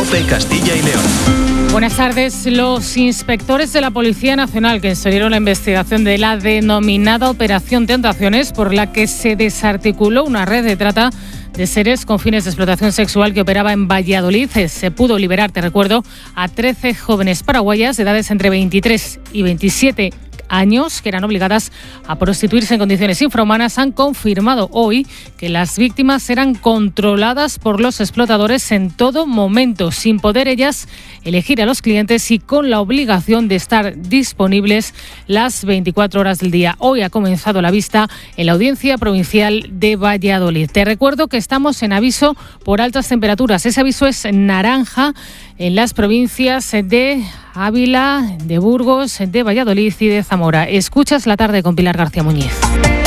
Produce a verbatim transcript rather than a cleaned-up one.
COPE Castilla y León. Buenas tardes. Los inspectores de la Policía Nacional que instruyeron la investigación de la denominada Operación Tentaciones, por la que se desarticuló una red de trata de seres con fines de explotación sexual que operaba en Valladolid. Se pudo liberar, te recuerdo, a trece jóvenes paraguayas de edades entre veintitrés y veintisiete años que eran obligadas a prostituirse en condiciones infrahumanas. Han confirmado hoy que las víctimas eran controladas por los explotadores en todo momento, sin poder ellas elegir a los clientes y con la obligación de estar disponibles las veinticuatro horas del día. Hoy ha comenzado la vista en la Audiencia Provincial de Valladolid. Te recuerdo que estamos en aviso por altas temperaturas. Ese aviso es naranja en las provincias de Ávila, de Burgos, de Valladolid y de Zamora. Escuchas La Tarde con Pilar García Muñiz.